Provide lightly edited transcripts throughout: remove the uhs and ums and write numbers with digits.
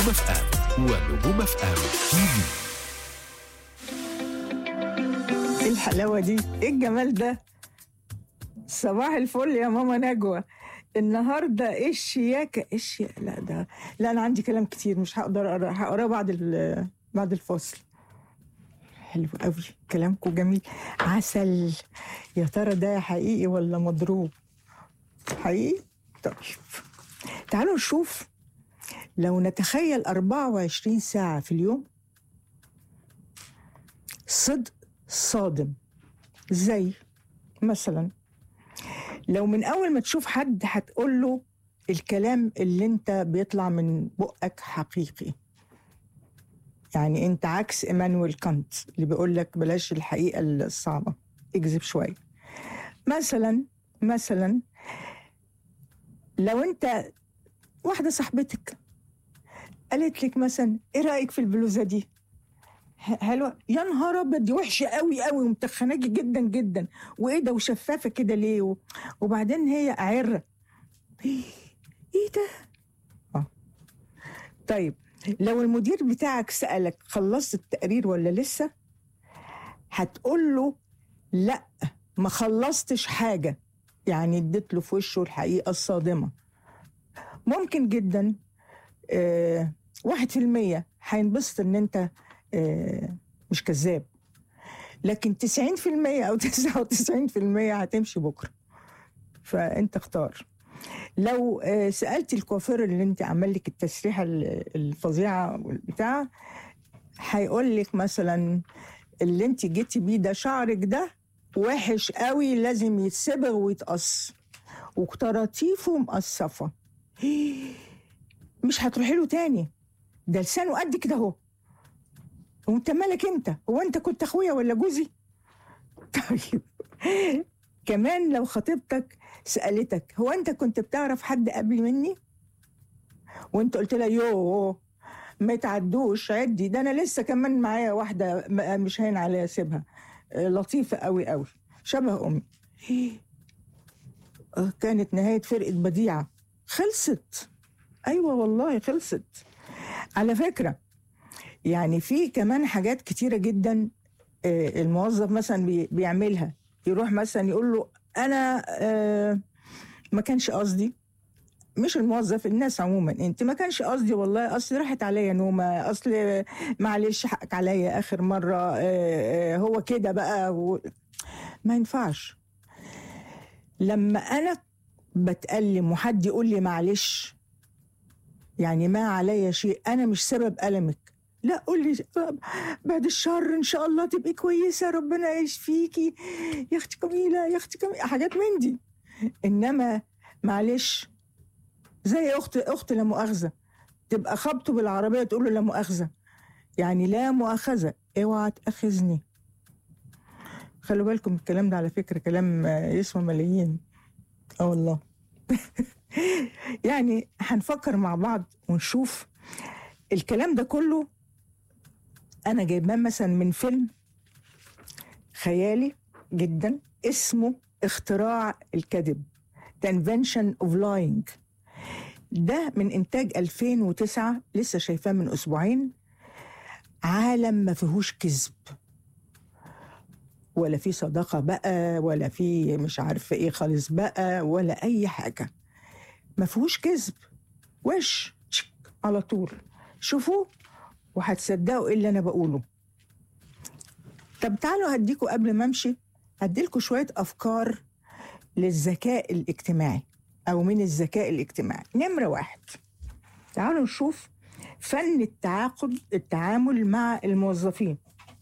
نجوم اف ام ونجوم اف ام تي في. ايه الحلاوة دي؟ ايه الجمال ده؟ صباح الفل يا ماما نجوى. النهارده ايه الشياكة؟ ايه الشياكة؟ لا انا عندي كلام كتير مش هقدر هقراه بعد الفاصل. حلو قوي كلامكم جميل. عسل. يا ترى ده حقيقي ولا مضروب؟ حقيقي؟ طيب تعالوا نشوف. لو نتخيل 24 ساعة في اليوم صدق صادم، زي مثلا لو من أول ما تشوف حد هتقول له الكلام اللي انت بيطلع من بقك حقيقي. يعني انت عكس إيمانويل كانت اللي بيقول لك بلاش الحقيقة الصعبة، اكذب شوية. مثلا لو انت واحدة صاحبتك قالت لك مثلا ايه رأيك في البلوزة دي؟ حلوة. يا نهار ابيض دي وحشة قوي قوي ومتخناكي جدا جدا، وايه ده وشفافة كده ليه وبعدين هي عرة. ايه ده؟ طيب لو المدير بتاعك سألك خلصت التقرير ولا لسه، هتقول له لا ما خلصتش حاجة، يعني اديت له في وشه الحقيقة الصادمة. ممكن جدا 1% هينبسط ان انت مش كذاب، لكن 90% او 99% هتمشي بكرة. فانت اختار. لو سألت الكوافير اللي انت عمل لك التسريحة الفظيعة بتاع، هيقول لك مثلا اللي انت جيتي بيه ده شعرك ده وحش قوي، لازم يتسبغ ويتقص وطراطيفه مقصفة. مش هتروحي له تاني، ده لسانه قد كده اهو. وانت مالك انت؟ هو انت كنت اخويا ولا جوزي؟ طيب كمان لو خطيبتك سألتك هو انت كنت بتعرف حد قبل مني؟ وانت قلت لها يوه ما يتعدوش عدي، ده انا لسه كمان معايا واحدة مش هين عليها سيبها، لطيفة قوي قوي شبه امي. كانت نهاية فرقة بديعة. خلصت. ايوه والله خلصت. على فكرة يعني في كمان حاجات كتيرة جدا الموظف مثلا بيعملها. يروح مثلا يقول له انا ما كانش قصدي، مش الموظف، الناس عموما، انت ما كانش قصدي والله، اصل راحت عليا نومه، اصل معلش حقك عليا اخر مره، هو كده بقى ما ينفعش. لما انا بتألم وحد يقول لي معلش، يعني ما عليا شيء، انا مش سبب ألمك، لا قول لي بعد الشر ان شاء الله تبقي كويسه، ربنا يشفيكي يا اختي جميله يا اختي جميله، حاجات من دي. انما معلش زي اخت لا مؤاخذه تبقى خبطه بالعربيه تقول له لا مؤاخذه، يعني لا مؤاخذه اوعى تاخذني. خلوا بالكم الكلام ده على فكره كلام يسوى ملايين. والله يعني هنفكر مع بعض ونشوف الكلام ده كله. انا جايباه مثلا من فيلم خيالي جدا اسمه اختراع الكذب، The Invention of Lying. ده من إنتاج 2009، لسه شايفاه من أسبوعين. عالم ما فيهوش كذب، ولا في صداقة بقى، ولا في مش عارفة إيه خالص بقى، ولا أي حاجة. ما فيهوش كذب، وش على طول. شوفوا وهتصدقوا إيه اللي أنا بقوله. طب تعالوا هديكوا قبل ما أمشي هديلكوا شوية أفكار للذكاء الاجتماعي أو من الذكاء الاجتماعي. نمرة 1، تعالوا نشوف فن التعامل مع الموظفين.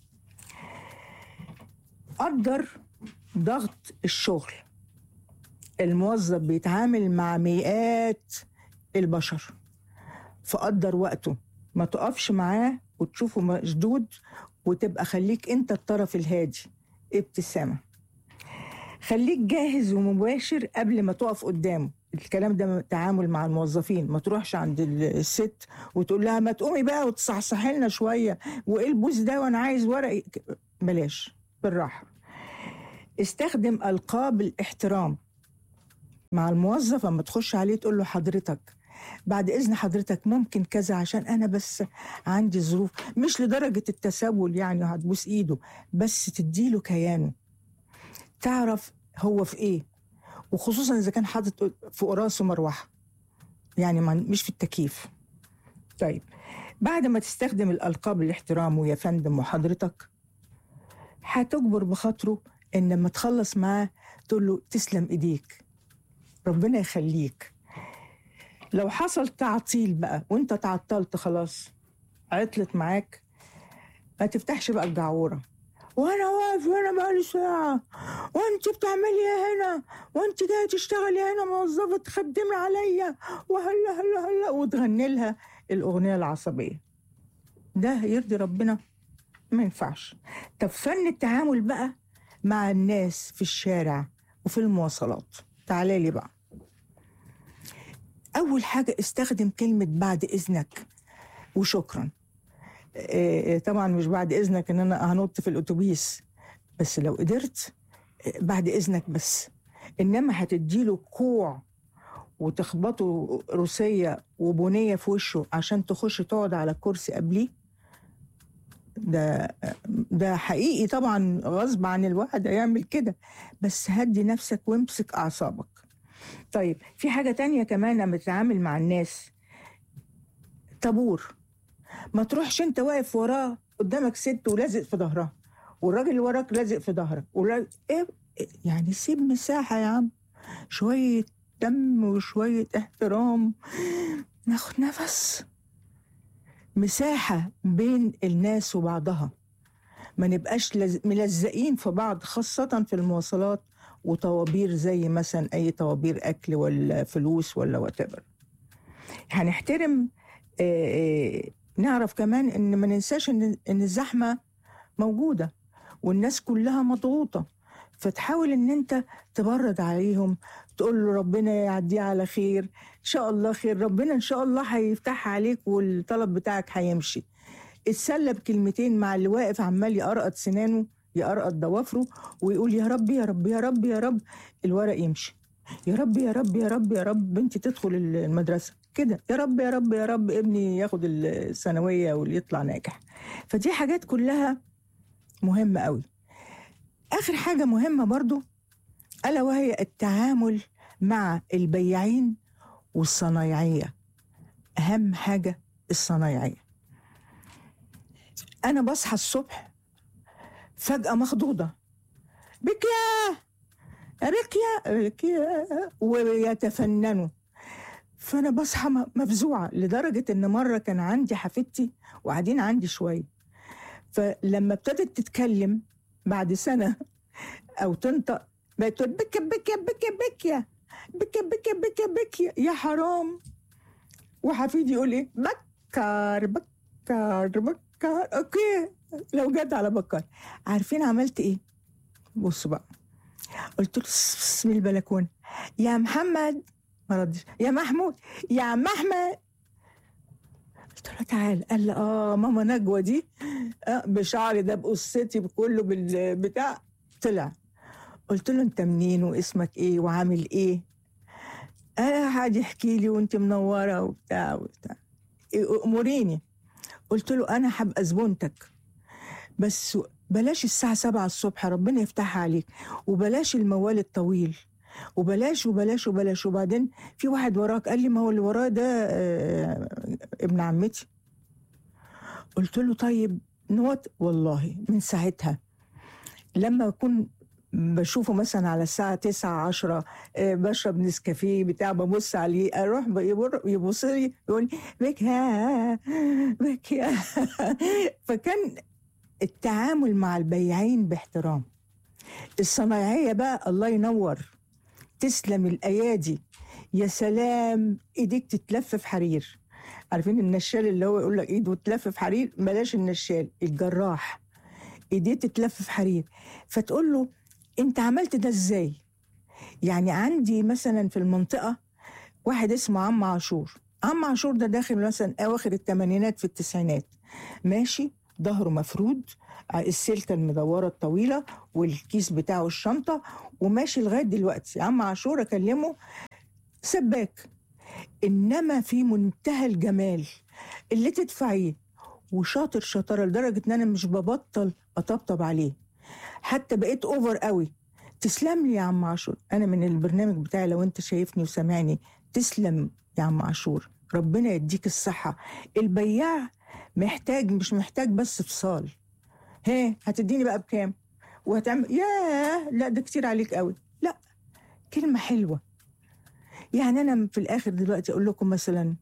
قدر ضغط الشغل. الموظف بيتعامل مع مئات البشر، فقدر وقته. ما تقفش معاه وتشوفه مشدود، وتبقى خليك انت الطرف الهادي. ابتسامة. خليك جاهز ومباشر قبل ما تقف قدامه. الكلام ده تعامل مع الموظفين. ما تروحش عند الست وتقول لها ما تقومي بقى وتصحصحي لنا شوية، وايه البوز ده وانا عايز ورق. بلاش، بالراحة. استخدم ألقاب الاحترام مع الموظف. اما تخش عليه تقول له حضرتك، بعد إذن حضرتك ممكن كذا عشان أنا بس عندي ظروف، مش لدرجة التسول يعني هتبوس إيده، بس تديله كيانه، تعرف هو في إيه، وخصوصا إذا كان حاطط فوق راسه مروحة، يعني مش في التكييف. طيب بعد ما تستخدم الألقاب الاحترام ويا فندم وحضرتك، هتجبر بخاطره إن لما تخلص معاه تقول له تسلم إيديك، ربنا يخليك. لو حصل تعطيل بقى وانت تعطلت خلاص، عطلت معاك، ما تفتحش بقى الجعورة، وانا واقف هنا بقالي ساعة وانت بتعملي ايه هنا، وانت جاية تشتغلي هنا موظفة تخدمي عليا وهلا هلا هلا، وتغني لها الأغنية العصبية. ده يرضي ربنا؟ ما ينفعش. طب فن التعامل بقى مع الناس في الشارع وفي المواصلات، تعالى لي بقى. أول حاجة استخدم كلمة بعد إذنك وشكرا. طبعا مش بعد إذنك إن أنا هنط في الأتوبيس، بس لو قدرت بعد إذنك بس. إنما هتديله كوع وتخبطه روسية وبنية في وشه عشان تخش تقعد على الكرسي قبليه، ده حقيقي طبعا غصب عن الواحد هيعمل كده، بس هدي نفسك وامسك أعصابك. طيب في حاجة تانية كمان لما تتعامل مع الناس، طابور، ما تروحش انت واقف وراه قدامك ست ولازق في ظهرها، والراجل اللي وراك لازق في ظهرك، ايه يعني سيب مساحة يا عم، شوية دم وشوية احترام، ناخد نفس، مساحة بين الناس وبعضها، ما نبقاش ملزقين في بعض، خاصة في المواصلات وطوابير زي مثلا أي طوابير أكل ولا فلوس ولا whatever. هنحترم. نعرف كمان إن ما ننساش إن الزحمة موجودة والناس كلها مضغوطة، فتحاول إن أنت تبرد عليهم، تقول له ربنا يعديه على خير، إن شاء الله خير، ربنا إن شاء الله هيفتح عليك والطلب بتاعك هيمشي. اتسلى بكلمتين مع اللي واقف عمال يقرقط سنانه، يقرقط ضوافره ويقول يا رب يا رب يا رب يا رب، الورق يمشي. يا رب يا رب يا رب يا رب بنتي تدخل المدرسة كده، يا رب يا رب يا رب ابني ياخد الثانوية واللي يطلع ناجح. فدي حاجات كلها مهمة قوي. آخر حاجة مهمة برضو ألا وهي التعامل مع البياعين والصنايعية. أهم حاجة الصنايعية. أنا بصحى الصبح فجأة مخضوضة، بكيا بكيا بكيا، ويتفننوا. فأنا بصحى مفزوعة، لدرجة إن مرة كان عندي حفيدتي وقاعدين عندي شوية، فلما ابتدت تتكلم بعد سنة أو تنطق بقت تقول بكيا بكيا بكيا بكيا بكيا بكيا بكيا بكيا، يا حرام. وحفيدي يقول إيه، بكر بكر بكر، أوكي لو جت على بكر. عارفين عملت إيه؟ بصوا بقى، قلت له من البلكونة، يا محمد، ما ردش، يا محمود، يا عم احمد. قلت له تعال. قال لي ماما نجوى دي بشعري ده بقصتي بكله بالبتاع طلع. قلت له انت منين واسمك ايه وعامل ايه؟ حد يحكي لي وانت منوره وبتاع اموريني. قلت له انا هبقى زبونتك، بس بلاش الساعة 7 الصبح، ربنا يفتحها عليك، وبلاش الموال الطويل، وبلاش وبلاش وبلاش. وبعدين في واحد وراك. قال لي ما هو اللي ورايا ده ابن عمتي. قلت له طيب نوت. والله من ساعتها لما أكون بشوفه مثلا على الساعة 9-10 بشرب نسكافيه بتاع، ببص عليه، أروح يبص لي يقول بكيا بكيا. فكان التعامل مع البياعين باحترام. الصنايعية بقى الله ينور، تسلم الأيادي، يا سلام، إيديك تتلف في حرير. عارفين النشال اللي هو يقول لك إيده تلف في حرير؟ بلاش النشال، الجراح إيديه تتلف في حرير. فتقول له أنت عملت ده إزاي؟ يعني عندي مثلا في المنطقة واحد اسمه عم عاشور. عم عاشور ده داخل مثلا أواخر الثمانينات في التسعينات، ماشي ظهره مفرود، السلكة المدورة الطويلة والكيس بتاعه الشنطة، وماشي لغاية دلوقتي. عم عاشور أكلمه سباك. إنما في منتهى الجمال اللي تدفعيه، وشاطر شطارة لدرجة إن أنا مش ببطل أطبطب عليه، حتى بقيت أوفر قوي. تسلم لي يا عم عاشور، أنا من البرنامج بتاعي لو أنت شايفني وسامعني، تسلم يا عم عاشور، ربنا يديك الصحة. البياع مش محتاج بس فصال. هتديني بقى بكام وهتعمل؟ لا ده كتير عليك قوي. لا، كلمة حلوة. يعني أنا في الآخر دلوقتي أقول لكم مثلا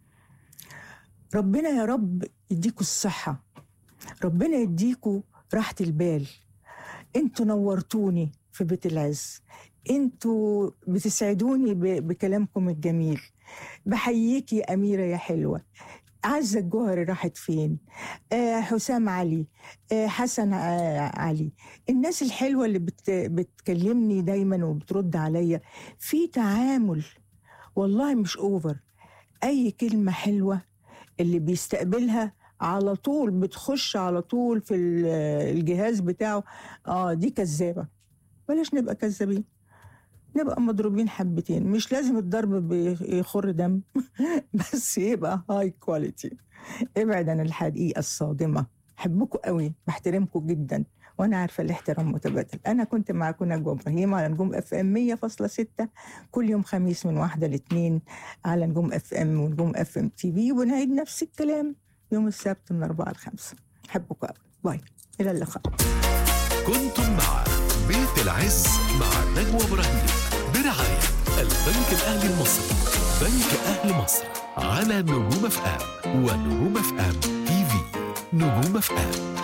ربنا يا رب يديكوا الصحة، ربنا يديكوا راحة البال، انتوا نورتوني في بيت العز، انتوا بتسعدوني بكلامكم الجميل. بحييكي يا أميرة يا حلوة. عزة الجوهري راحت فين؟ حسام علي، حسن علي، الناس الحلوة اللي بتكلمني دايما وبترد عليا في تعامل، والله مش أوفر. أي كلمة حلوة اللي بيستقبلها على طول بتخش على طول في الجهاز بتاعه. دي كذابة. بلاش نبقى كذابين، نبقى مضروبين حبتين. مش لازم الضرب بيخر دم بس يبقى هاي كواليتي. ابعد عن الحقيقة الصادمة. حبكم قوي، بحترمكم جدا، وانا عارفة الاحترام متبادل. انا كنت معكم نجوى ابراهيم على نجوم FM 100.6 كل يوم خميس من 1 ل2 على نجوم FM ونجوم FM TV، ونعيد نفس الكلام يوم السبت من 4 ل5. حبكم قوي، باي، الى اللقاء. كنتم مع بيت العز مع نجوى ابراهيم برعاية البنك الأهلي المصري، بنك أهل مصر، على نجوم FM ونجوم FM TV. نجوم FM